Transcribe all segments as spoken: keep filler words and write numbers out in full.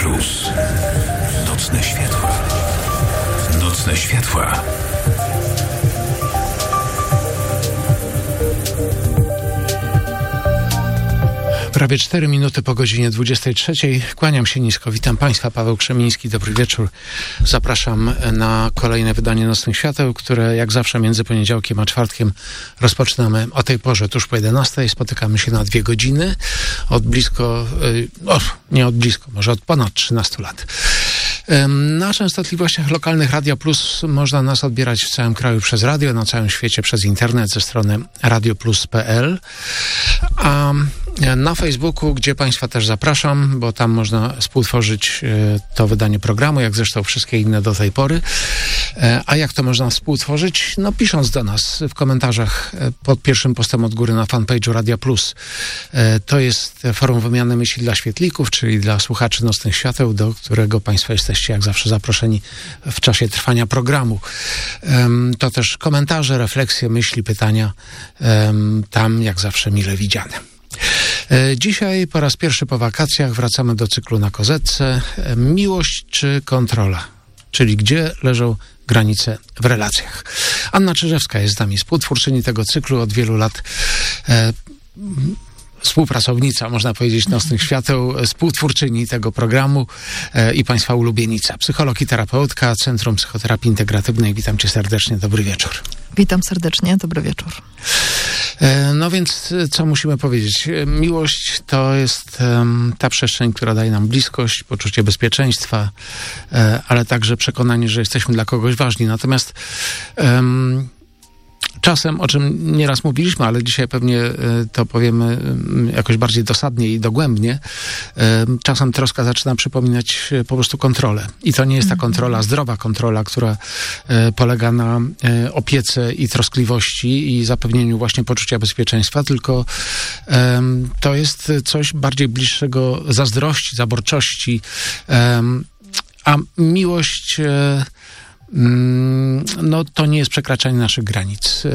Plus. Nocne światła. Nocne światła. Prawie cztery minuty po godzinie dwudziestej trzeciej. Kłaniam się nisko. Witam Państwa. Paweł Krzemiński. Dobry wieczór. Zapraszam na kolejne wydanie Nocnych Świateł, które jak zawsze między poniedziałkiem a czwartkiem rozpoczynamy o tej porze, tuż po jedenastej. Spotykamy się na dwie godziny. Od blisko, o, nie od blisko, może od ponad trzynastu lat. Na częstotliwościach lokalnych Radia Plus można nas odbierać w całym kraju przez radio, na całym świecie przez internet ze strony radio plus kropka p l. A na Facebooku, gdzie Państwa też zapraszam, bo tam można współtworzyć to wydanie programu, jak zresztą wszystkie inne do tej pory. A jak to można współtworzyć? No pisząc do nas w komentarzach pod pierwszym postem od góry na fanpage'u Radia Plus. To jest forum wymiany myśli dla świetlików, czyli dla słuchaczy Nocnych Świateł, do którego Państwo jesteście jak zawsze zaproszeni w czasie trwania programu. To też komentarze, refleksje, myśli, pytania tam jak zawsze mile widziane. Dzisiaj po raz pierwszy po wakacjach wracamy do cyklu Na Kozetce. Miłość czy kontrola? Czyli gdzie leżą granice w relacjach? Anna Czyżewska jest z nami, współtwórczyni tego cyklu od wielu lat. E, współpracownica, można powiedzieć, Nocnych Świateł, współtwórczyni tego programu e, i Państwa ulubienica. Psycholog i terapeutka, Centrum Psychoterapii Integratywnej. Witam Cię serdecznie, dobry wieczór. Witam serdecznie, dobry wieczór. E, no więc co musimy powiedzieć? Miłość to jest um, ta przestrzeń, która daje nam bliskość, poczucie bezpieczeństwa, e, ale także przekonanie, że jesteśmy dla kogoś ważni. Natomiast um, czasem, o czym nieraz mówiliśmy, ale dzisiaj pewnie to powiemy jakoś bardziej dosadnie i dogłębnie, czasem troska zaczyna przypominać po prostu kontrolę. I to nie jest ta kontrola, zdrowa kontrola, która polega na opiece i troskliwości i zapewnieniu właśnie poczucia bezpieczeństwa, tylko to jest coś bardziej bliższego zazdrości, zaborczości, a miłość... no to nie jest przekraczanie naszych granic.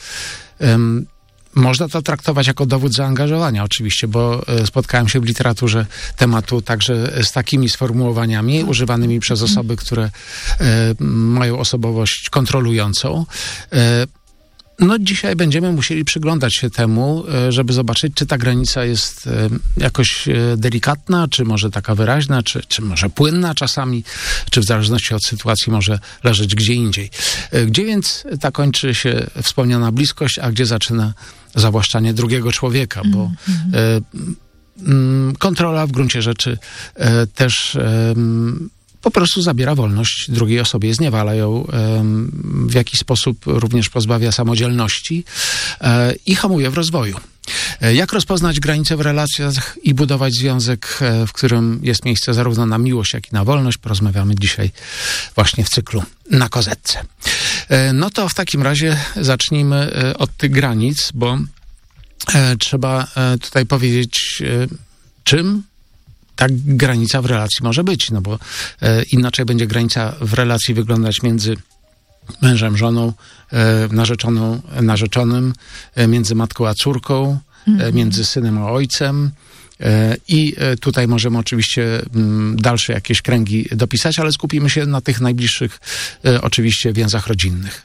Można to traktować jako dowód zaangażowania oczywiście, bo spotkałem się w literaturze tematu także z takimi sformułowaniami używanymi przez osoby, które mają osobowość kontrolującą. No dzisiaj będziemy musieli przyglądać się temu, żeby zobaczyć, czy ta granica jest jakoś delikatna, czy może taka wyraźna, czy, czy może płynna czasami, czy w zależności od sytuacji może leżeć gdzie indziej. Gdzie więc ta kończy się wspomniana bliskość, a gdzie zaczyna zawłaszczanie drugiego człowieka, bo mm-hmm. kontrola w gruncie rzeczy też po prostu zabiera wolność drugiej osobie, zniewala ją, w jakiś sposób również pozbawia samodzielności i hamuje w rozwoju. Jak rozpoznać granice w relacjach i budować związek, w którym jest miejsce zarówno na miłość, jak i na wolność? Porozmawiamy dzisiaj właśnie w cyklu Na Kozetce. No to w takim razie zacznijmy od tych granic, bo trzeba tutaj powiedzieć, czym ta granica w relacji może być, no bo e, inaczej będzie granica w relacji wyglądać między mężem, żoną, e, narzeczoną, narzeczonym, e, między matką a córką, mm-hmm. e, między synem a ojcem. E, I e, tutaj możemy oczywiście m, dalsze jakieś kręgi dopisać, ale skupimy się na tych najbliższych e, oczywiście więzach rodzinnych.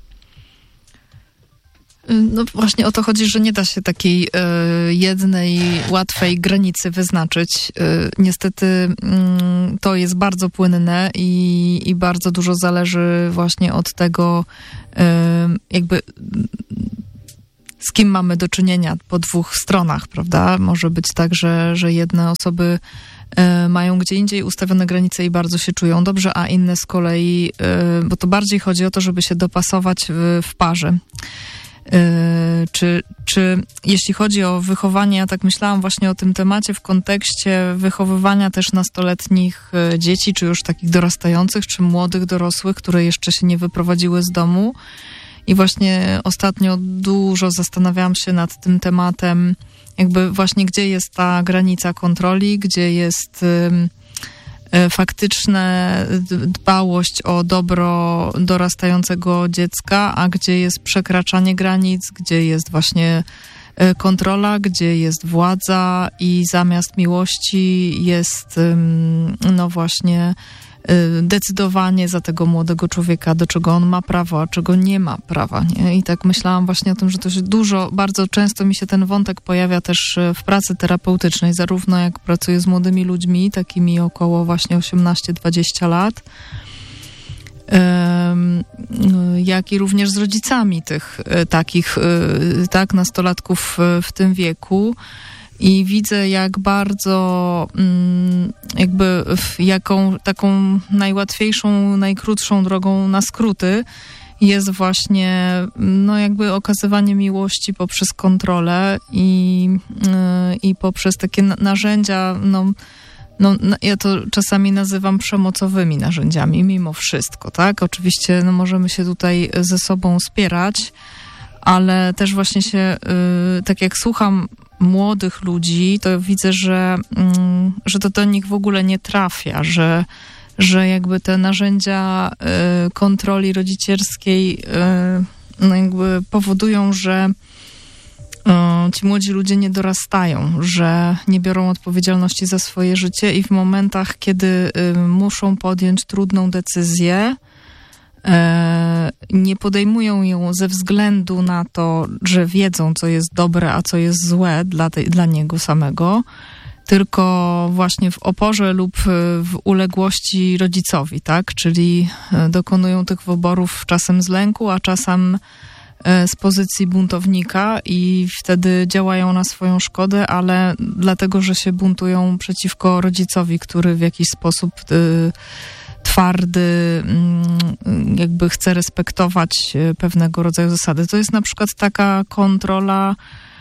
No właśnie o to chodzi, że nie da się takiej y, jednej, łatwej granicy wyznaczyć. Y, niestety y, to jest bardzo płynne i, i bardzo dużo zależy właśnie od tego, y, jakby z kim mamy do czynienia po dwóch stronach, prawda? Może być tak, że, że jedne osoby y, mają gdzie indziej ustawione granice i bardzo się czują dobrze, a inne z kolei, y, bo to bardziej chodzi o to, żeby się dopasować w, w parze. Czy, czy jeśli chodzi o wychowanie, ja tak myślałam właśnie o tym temacie w kontekście wychowywania też nastoletnich dzieci, czy już takich dorastających, czy młodych dorosłych, które jeszcze się nie wyprowadziły z domu. I właśnie ostatnio dużo zastanawiałam się nad tym tematem, jakby właśnie gdzie jest ta granica kontroli, gdzie jest faktyczna dbałość o dobro dorastającego dziecka, a gdzie jest przekraczanie granic, gdzie jest właśnie kontrola, gdzie jest władza i zamiast miłości jest no właśnie decydowanie za tego młodego człowieka, do czego on ma prawo, a czego nie ma prawa. Nie? I tak myślałam właśnie o tym, że to się dużo, bardzo często mi się ten wątek pojawia też w pracy terapeutycznej, zarówno jak pracuję z młodymi ludźmi, takimi około właśnie osiemnaście dwadzieścia lat, jak i również z rodzicami tych takich, tak, nastolatków w tym wieku. I widzę, jak bardzo, jakby, jaką taką najłatwiejszą, najkrótszą drogą na skróty jest właśnie, no jakby okazywanie miłości poprzez kontrolę i, i poprzez takie narzędzia, no, no, ja to czasami nazywam przemocowymi narzędziami, mimo wszystko, tak? Oczywiście, no, możemy się tutaj ze sobą spierać, ale też właśnie się, tak jak słucham młodych ludzi, to widzę, że, że to do nich w ogóle nie trafia, że, że jakby te narzędzia kontroli rodzicielskiej no jakby powodują, że ci młodzi ludzie nie dorastają, że nie biorą odpowiedzialności za swoje życie i w momentach, kiedy muszą podjąć trudną decyzję, nie podejmują ją ze względu na to, że wiedzą, co jest dobre, a co jest złe dla, tej, dla niego samego, tylko właśnie w oporze lub w uległości rodzicowi, tak? Czyli dokonują tych wyborów czasem z lęku, a czasem z pozycji buntownika i wtedy działają na swoją szkodę, ale dlatego, że się buntują przeciwko rodzicowi, który w jakiś sposób y, twardy, jakby chce respektować pewnego rodzaju zasady. To jest na przykład taka kontrola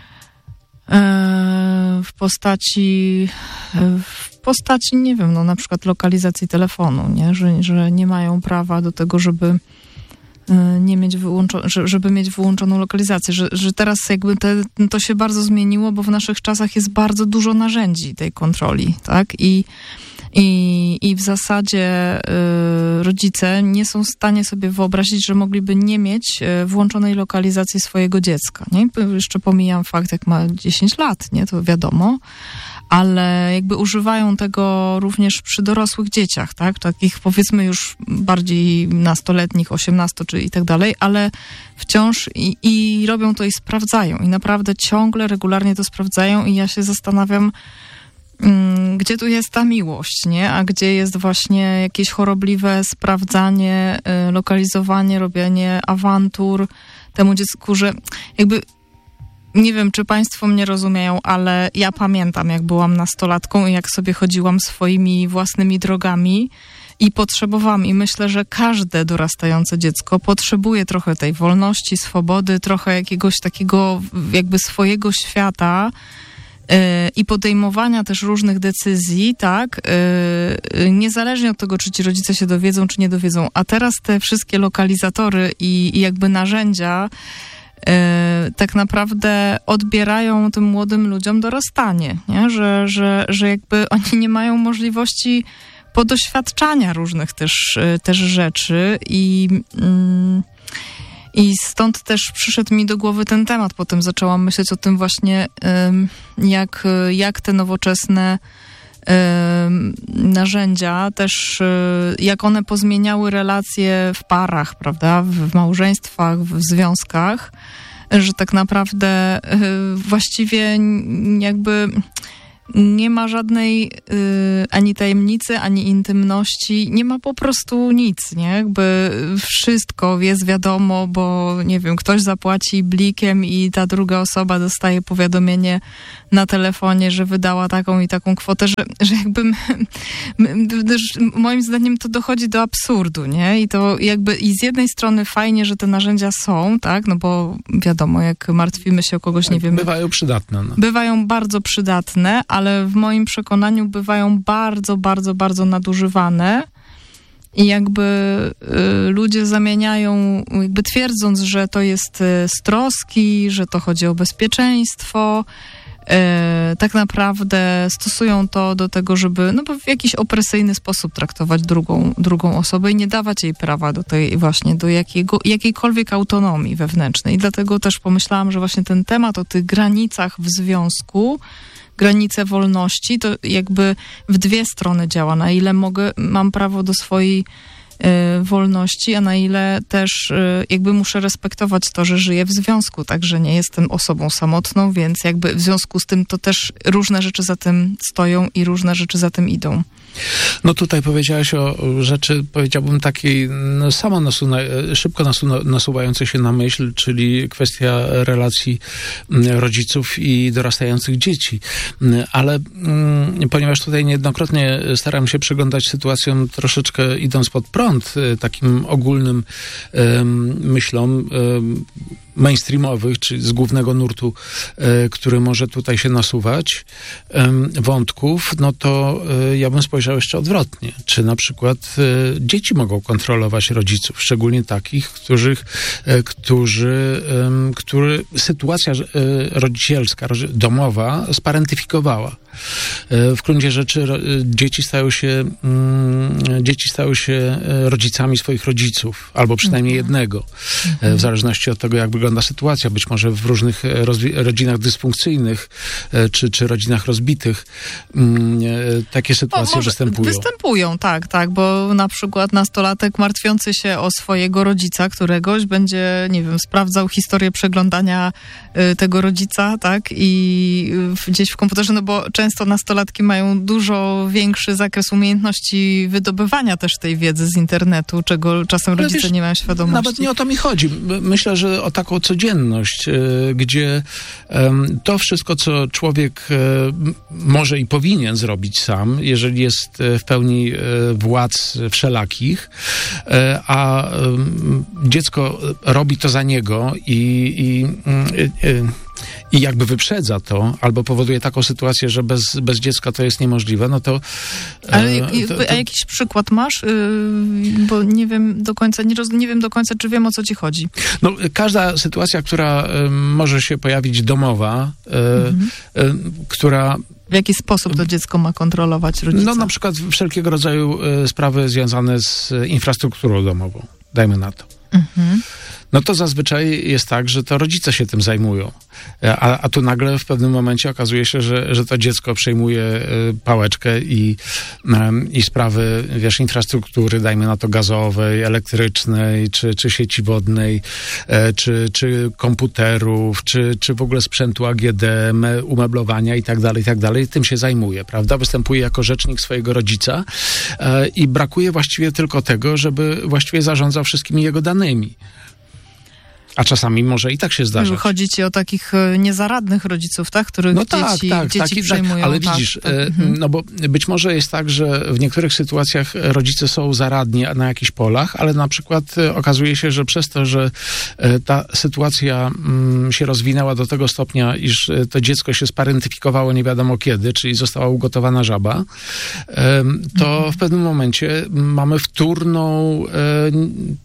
w postaci, w postaci, nie wiem, no na przykład lokalizacji telefonu, nie? Że, że nie mają prawa do tego, żeby nie mieć wyłączo- żeby mieć wyłączoną lokalizację, że, że teraz jakby te, to się bardzo zmieniło, bo w naszych czasach jest bardzo dużo narzędzi tej kontroli, tak? I I, i w zasadzie y, rodzice nie są w stanie sobie wyobrazić, że mogliby nie mieć y, włączonej lokalizacji swojego dziecka. Nie? Jeszcze pomijam fakt, jak ma dziesięć lat, nie? To wiadomo, ale jakby używają tego również przy dorosłych dzieciach, tak? Takich powiedzmy już bardziej nastoletnich, osiemnasto czy i tak dalej, ale wciąż i, i robią to i sprawdzają. I naprawdę ciągle, regularnie to sprawdzają i ja się zastanawiam, gdzie tu jest ta miłość, nie? A gdzie jest właśnie jakieś chorobliwe sprawdzanie, lokalizowanie, robienie awantur temu dziecku, że jakby nie wiem, czy państwo mnie rozumieją, ale ja pamiętam, jak byłam nastolatką i jak sobie chodziłam swoimi własnymi drogami i potrzebowałam. I myślę, że każde dorastające dziecko potrzebuje trochę tej wolności, swobody, trochę jakiegoś takiego jakby swojego świata, i podejmowania też różnych decyzji, tak, niezależnie od tego, czy ci rodzice się dowiedzą, czy nie dowiedzą. A teraz te wszystkie lokalizatory i, i jakby narzędzia tak naprawdę odbierają tym młodym ludziom dorastanie, nie? Że, że, że jakby oni nie mają możliwości podoświadczania różnych też, też rzeczy i... Mm, I stąd też przyszedł mi do głowy ten temat. Potem zaczęłam myśleć o tym właśnie, jak, jak te nowoczesne narzędzia też, jak one pozmieniały relacje w parach, prawda, w małżeństwach, w związkach, że tak naprawdę właściwie jakby nie ma żadnej y, ani tajemnicy, ani intymności, nie ma po prostu nic, nie? Jakby wszystko jest wiadomo, bo nie wiem, ktoś zapłaci blikiem i ta druga osoba dostaje powiadomienie na telefonie, że wydała taką i taką kwotę, że, że jakby my, my, moim zdaniem to dochodzi do absurdu, nie? I to jakby i z jednej strony fajnie, że te narzędzia są, tak? No bo wiadomo, jak martwimy się o kogoś, nie wiem. Bywają przydatne. No. Bywają bardzo przydatne, ale w moim przekonaniu bywają bardzo, bardzo, bardzo nadużywane i jakby y, ludzie zamieniają, jakby twierdząc, że to jest z troski, że to chodzi o bezpieczeństwo, e, tak naprawdę stosują to do tego, żeby no, w jakiś opresyjny sposób traktować drugą, drugą osobę i nie dawać jej prawa do tej właśnie, do jakiego, jakiejkolwiek autonomii wewnętrznej. I dlatego też pomyślałam, że właśnie ten temat o tych granicach w związku, granice wolności, to jakby w dwie strony działa. Na ile mogę, mam prawo do swojej y, wolności, a na ile też y, jakby muszę respektować to, że żyję w związku, także nie jestem osobą samotną, więc jakby w związku z tym to też różne rzeczy za tym stoją i różne rzeczy za tym idą. No tutaj powiedziałaś o rzeczy, powiedziałbym takiej no, samo nasuna, szybko nasuna, nasuwającej się na myśl, czyli kwestia relacji rodziców i dorastających dzieci. Ale mm, ponieważ tutaj niejednokrotnie staram się przyglądać sytuacjom troszeczkę idąc pod prąd, takim ogólnym um, myślom um, mainstreamowych, czy z głównego nurtu, e, który może tutaj się nasuwać, e, wątków, no to e, ja bym spojrzał jeszcze odwrotnie. Czy na przykład e, dzieci mogą kontrolować rodziców, szczególnie takich, których, e, którzy, e, który sytuacja e, rodzicielska, domowa sparentyfikowała. E, w gruncie rzeczy ro, dzieci stają się mm, dzieci stały się rodzicami swoich rodziców, albo przynajmniej mhm. jednego, e, w zależności od tego, jak wygląda wygląda sytuacja. Być może w różnych rozwi- rodzinach dysfunkcyjnych czy, czy rodzinach rozbitych takie sytuacje o, występują. Występują, tak, tak, bo na przykład nastolatek martwiący się o swojego rodzica któregoś będzie, nie wiem, sprawdzał historię przeglądania tego rodzica, tak, i gdzieś w komputerze, no bo często nastolatki mają dużo większy zakres umiejętności wydobywania też tej wiedzy z internetu, czego czasem Ale rodzice wiesz, nie mają świadomości. Nawet nie o to mi chodzi. Myślę, że o taką codzienność, gdzie to wszystko, co człowiek może i powinien zrobić sam, jeżeli jest w pełni władz wszelakich, a dziecko robi to za niego i, i, i jakby wyprzedza to, albo powoduje taką sytuację, że bez, bez dziecka to jest niemożliwe, no to... Ale to, to, a jakiś przykład masz? Bo nie wiem do końca, nie, roz, nie wiem do końca, czy wiem, o co ci chodzi. No, każda sytuacja, która może się pojawić domowa, mhm. która... W jaki sposób to dziecko ma kontrolować rodzica? No na przykład wszelkiego rodzaju sprawy związane z infrastrukturą domową, dajmy na to. Mhm. No to zazwyczaj jest tak, że to rodzice się tym zajmują. A, a tu nagle w pewnym momencie okazuje się, że, że to dziecko przejmuje pałeczkę i, i sprawy, wiesz, infrastruktury, dajmy na to gazowej, elektrycznej, czy, czy sieci wodnej, czy, czy komputerów, czy, czy w ogóle sprzętu A G D, umeblowania i tak dalej, i tak dalej. Tym się zajmuje, prawda? Występuje jako rzecznik swojego rodzica i brakuje właściwie tylko tego, żeby właściwie zarządzał wszystkimi jego danymi. A czasami może i tak się zdarzać. Chodzi ci o takich niezaradnych rodziców, tak? Których no dzieci, tak, tak, dzieci tak, przejmują. Tak, ale tak, widzisz, tak, e, mhm. no bo być może jest tak, że w niektórych sytuacjach rodzice są zaradni na jakichś polach, ale na przykład okazuje się, że przez to, że ta sytuacja mm, się rozwinęła do tego stopnia, iż to dziecko się sparentyfikowało nie wiadomo kiedy, czyli została ugotowana żaba, e, to mhm. w pewnym momencie mamy wtórną e,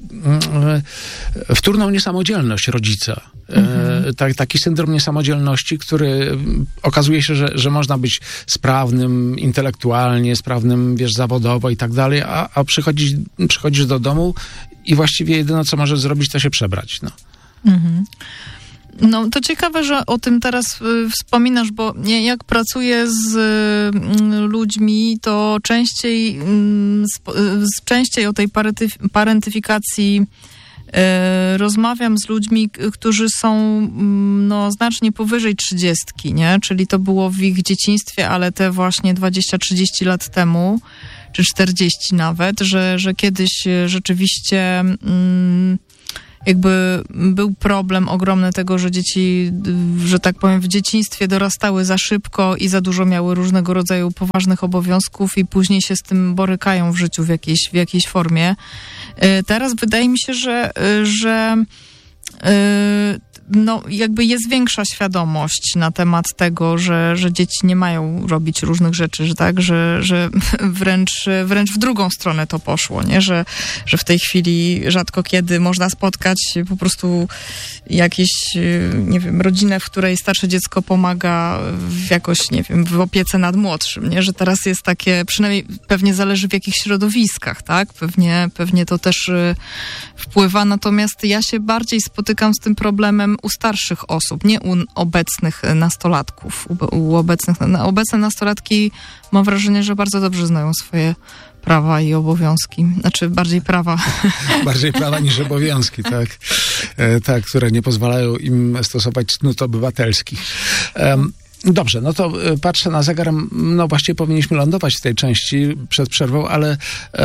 wtórną niesamodzielność rodzica. Mhm. E, tak, taki syndrom niesamodzielności, który okazuje się, że, że można być sprawnym intelektualnie, sprawnym, wiesz, zawodowo i tak dalej, a, a przychodzisz, przychodzisz do domu i właściwie jedyne, co możesz zrobić, to się przebrać. No. Mhm. No, to ciekawe, że o tym teraz y, wspominasz, bo nie, jak pracuję z y, ludźmi, to częściej, y, z, częściej o tej parentyf- parentyfikacji y, rozmawiam z ludźmi, którzy są y, no, znacznie powyżej trzydziestki, nie? Czyli to było w ich dzieciństwie, ale te właśnie dwadzieścia trzydzieści lat temu, czy czterdzieści nawet, że, że kiedyś rzeczywiście... Y, jakby był problem ogromny tego, że dzieci, że tak powiem, w dzieciństwie dorastały za szybko i za dużo miały różnego rodzaju poważnych obowiązków i później się z tym borykają w życiu w jakiejś, w jakiejś formie. Teraz wydaje mi się, że, że no jakby jest większa świadomość na temat tego, że, że dzieci nie mają robić różnych rzeczy, że tak, że, że wręcz, wręcz w drugą stronę to poszło, nie? Że, że w tej chwili rzadko kiedy można spotkać po prostu jakieś, nie wiem, rodzinę, w której starsze dziecko pomaga w jakoś, nie wiem, w opiece nad młodszym, nie? Że teraz jest takie, przynajmniej pewnie zależy w jakich środowiskach, tak? Pewnie, pewnie to też wpływa, natomiast ja się bardziej spotykam z tym problemem u starszych osób, nie u obecnych nastolatków. U, u obecnych, obecne nastolatki mam wrażenie, że bardzo dobrze znają swoje prawa i obowiązki. Znaczy bardziej prawa. Bardziej prawa niż obowiązki, tak. E, tak, które nie pozwalają im stosować cnót obywatelskich. Um, Dobrze, no to patrzę na zegar, no właściwie powinniśmy lądować w tej części przed przerwą, ale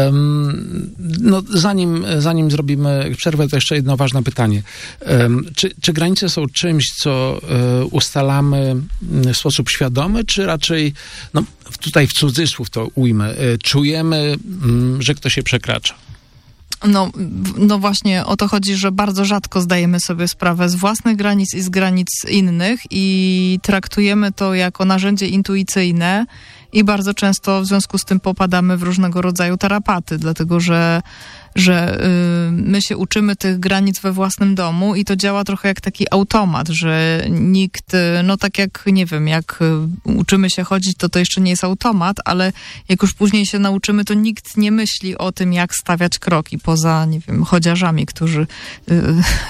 um, no zanim, zanim zrobimy przerwę, to jeszcze jedno ważne pytanie. Um, czy, czy granice są czymś, co um, ustalamy w sposób świadomy, czy raczej, no tutaj w cudzysłów to ujmę, czujemy, um, że ktoś się przekracza? No, no właśnie o to chodzi, że bardzo rzadko zdajemy sobie sprawę z własnych granic i z granic innych i traktujemy to jako narzędzie intuicyjne i bardzo często w związku z tym popadamy w różnego rodzaju tarapaty, dlatego że że y, my się uczymy tych granic we własnym domu i to działa trochę jak taki automat, że nikt, no tak jak, nie wiem, jak uczymy się chodzić, to to jeszcze nie jest automat, ale jak już później się nauczymy, to nikt nie myśli o tym, jak stawiać kroki poza, nie wiem, chodziarzami, którzy... Y,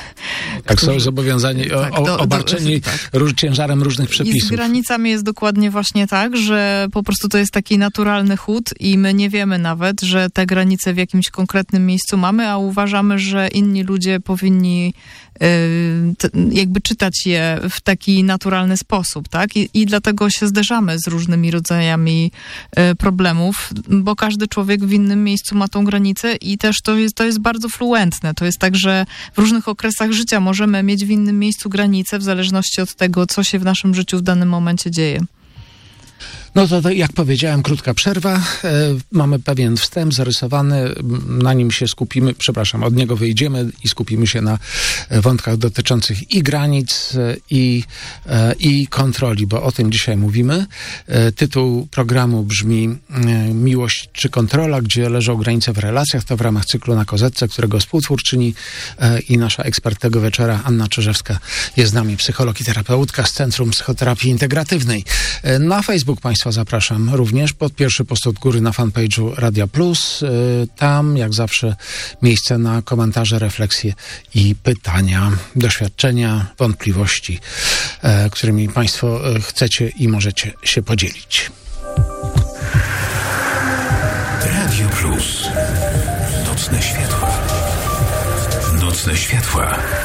tak którzy, są zobowiązani, tak, o, do, obarczeni do, tak. róż, ciężarem różnych przepisów. I z granicami jest dokładnie właśnie tak, że po prostu to jest taki naturalny chód i my nie wiemy nawet, że te granice w jakimś konkretnym miejscu mamy, a uważamy, że inni ludzie powinni y, t, jakby czytać je w taki naturalny sposób, tak? I, i dlatego się zderzamy z różnymi rodzajami y, problemów, bo każdy człowiek w innym miejscu ma tą granicę i też to jest, to jest bardzo fluentne. To jest tak, że w różnych okresach życia możemy mieć w innym miejscu granicę w zależności od tego, co się w naszym życiu w danym momencie dzieje. No to, to jak powiedziałem, krótka przerwa. E, mamy pewien wstęp zarysowany, na nim się skupimy, przepraszam, od niego wyjdziemy i skupimy się na wątkach dotyczących i granic, i, e, i kontroli, bo o tym dzisiaj mówimy. E, tytuł programu brzmi e, Miłość czy kontrola, gdzie leżą granice w relacjach. To w ramach cyklu Na Kozetce, którego współtwórczyni e, i nasza ekspert tego wieczora, Anna Czerzewska, jest z nami, psycholog i terapeutka z Centrum Psychoterapii Integratywnej. E, na Facebook Państwa zapraszam również pod pierwszy post od góry na fanpage'u Radia Plus. Tam, jak zawsze, miejsce na komentarze, refleksje i pytania, doświadczenia, wątpliwości, którymi Państwo chcecie i możecie się podzielić. Radio Plus. Nocne światła. Nocne światła.